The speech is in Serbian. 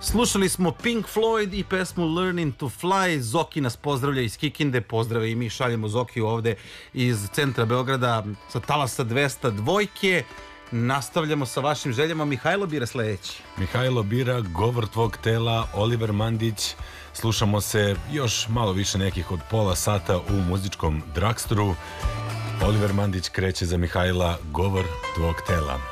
Slušali smo Pink Floyd i pesmu Learning to Fly. Zoki nas pozdravlja iz Kikinde. Pozdrave i mi šaljemo Zokiju ovde iz centra Beograda sa talasa 202. Nastavljamo sa vašim željama. Mihajlo bira sledeći. Mihajlo bira Govor tvog tela, Oliver Mandić. Slušamo se još malo više nekih od pola sata u muzičkom dragstoru. Oliver Mandić kreće za Mihajla Govor tvog tela.